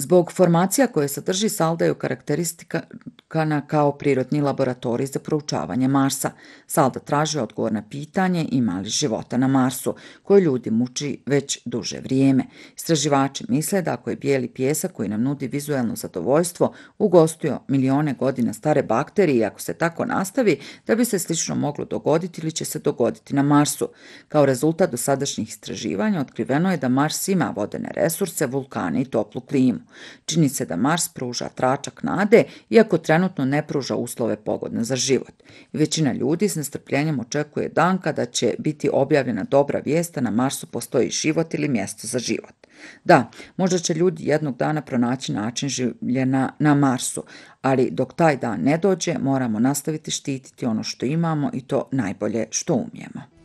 Zbog formacija koje sadrži Salda je karakteristikana kao prirodni laboratorij za proučavanje Marsa. Salda traži odgovor na pitanje ima li života na Marsu, koje ljudi muči već duže vrijeme. Istraživači misle da ako je bijeli pijesak koji nam nudi vizuelno zadovoljstvo ugostio milione godina stare bakterije i ako se tako nastavi, da bi se slično moglo dogoditi ili će se dogoditi na Marsu. Kao rezultat dosadašnjih istraživanja otkriveno je da Mars ima vodene resurse, vulkane i toplu klimu. Čini se da Mars pruža tračak nade, iako trenutno ne pruža uslove pogodne za život. I većina ljudi s nestrpljenjem očekuje dan kada će biti objavljena dobra vijest da na Marsu postoji život ili mjesto za život. Da, možda će ljudi jednog dana pronaći način življenja na Marsu, ali dok taj dan ne dođe, moramo nastaviti štititi ono što imamo i to najbolje što umijemo.